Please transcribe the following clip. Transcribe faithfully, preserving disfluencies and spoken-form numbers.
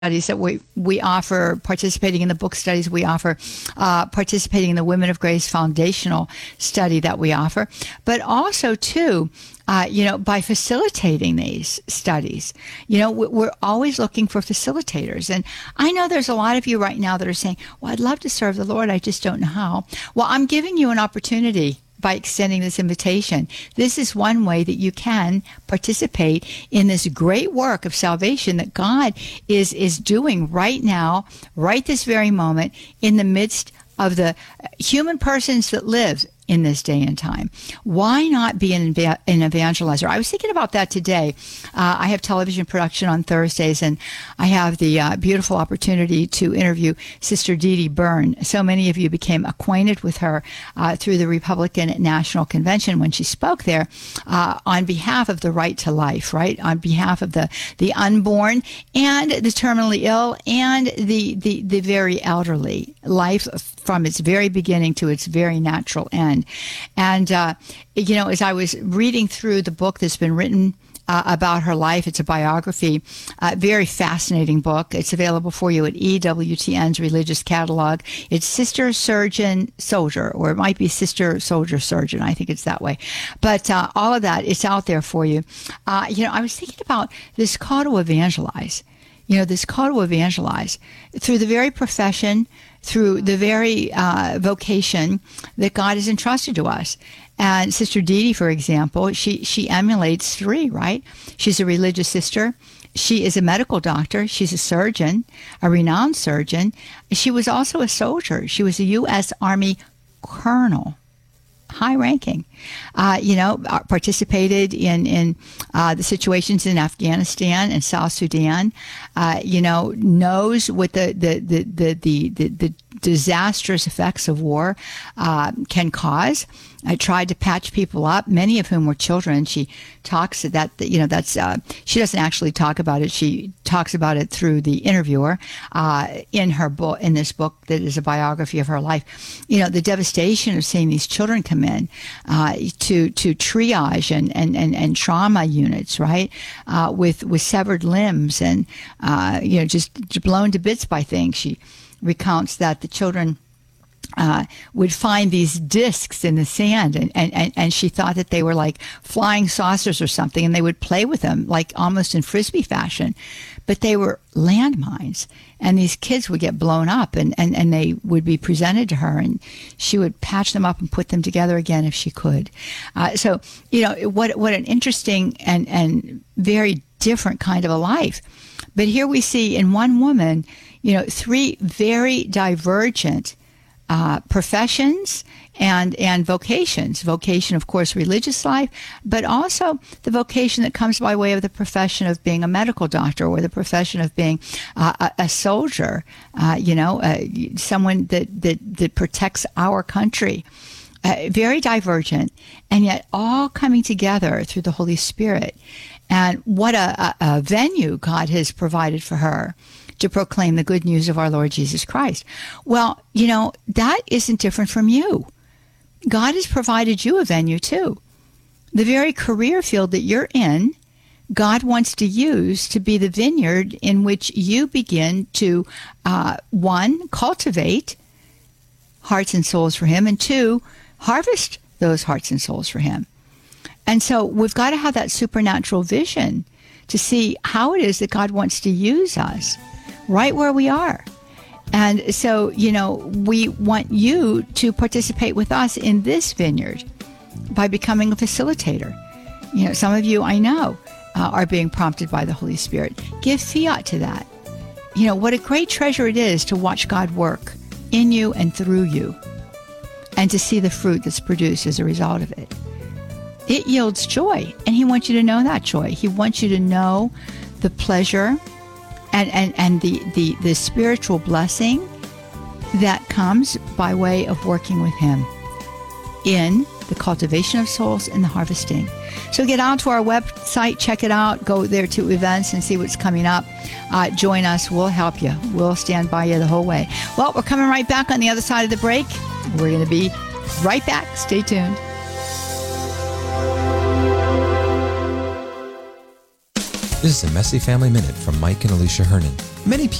studies that we, we offer, participating in the book studies we offer, uh, participating in the Women of Grace foundational study that we offer, but also too, uh, you know, by facilitating these studies. You know, we're always looking for facilitators. And I know there's a lot of you right now that are saying, well, I'd love to serve the Lord, I just don't know how. Well, I'm giving you an opportunity by extending this invitation. This is one way that you can participate in this great work of salvation that God is is doing right now, right this very moment, in the midst of the human persons that live in this day and time. Why not be an, an evangelizer? I was thinking about that today. Uh, I have television production on Thursdays, and I have the uh, beautiful opportunity to interview Sister Dee Dee Byrne. So many of you became acquainted with her uh, through the Republican National Convention when she spoke there uh, on behalf of the right to life, right? On behalf of the, the unborn and the terminally ill and the, the, the very elderly. Life from its very beginning to its very natural end. And, uh, you know, as I was reading through the book that's been written uh, about her life, it's a biography, uh, very fascinating book. It's available for you at E W T N's Religious Catalog. It's Sister Surgeon Soldier, or it might be Sister Soldier Surgeon. I think it's that way. But uh, all of that, it's out there for you. Uh, you know, I was thinking about this call to evangelize. You know, this call to evangelize through the very profession, through the very uh, vocation that God has entrusted to us. And Sister Dee Dee, for example, she, she emulates three, right? She's a religious sister. She is a medical doctor. She's a surgeon, a renowned surgeon. She was also a soldier. She was a U S Army colonel. High ranking, uh, you know, participated in, in uh, the situations in Afghanistan and South Sudan, uh, you know, knows what the, the, the, the, the, the, the disastrous effects of war uh, can cause. I tried to patch people up, many of whom were children. She talks that, you know, that's, uh, she doesn't actually talk about it. She talks about it through the interviewer uh, in her book, in this book that is a biography of her life. You know, the devastation of seeing these children come in uh, to, to triage and, and, and, and trauma units, right? Uh, with, with severed limbs and, uh, you know, just blown to bits by things. She recounts that the children Uh, would find these discs in the sand, and, and, and she thought that they were like flying saucers or something, and they would play with them like almost in Frisbee fashion. But they were landmines, and these kids would get blown up, and, and, and they would be presented to her, and she would patch them up and put them together again if she could. Uh, so, you know, what what an interesting and, and very different kind of a life. But here we see in one woman, you know, three very divergent Uh, professions and and vocations. Vocation, of course, religious life, but also the vocation that comes by way of the profession of being a medical doctor or the profession of being uh, a, a soldier, uh, you know, uh, someone that, that, that protects our country. Uh, very divergent, and yet all coming together through the Holy Spirit. And what a, a, a venue God has provided for her to proclaim the good news of our Lord Jesus Christ. Well, you know, that isn't different from you. God has provided you a venue too. The very career field that you're in, God wants to use to be the vineyard in which you begin to, uh, one, cultivate hearts and souls for Him, and two, harvest those hearts and souls for Him. And so we've got to have that supernatural vision to see how it is that God wants to use us right where we are. And so, you know, we want you to participate with us in this vineyard by becoming a facilitator. You know, some of you I know uh, are being prompted by the Holy Spirit. Give fiat to that. You know, what a great treasure it is to watch God work in you and through you, and to see the fruit that's produced as a result of it. It yields joy, and He wants you to know that joy. He wants you to know the pleasure and, and, and the, the, the spiritual blessing that comes by way of working with Him in the cultivation of souls and the harvesting. So get out to our website, check it out, go there to events and see what's coming up. Uh, join us. We'll help you. We'll stand by you the whole way. Well, we're coming right back on the other side of the break. We're going to be right back. Stay tuned. This is a Messy Family Minute from Mike and Alicia Hernon. Many people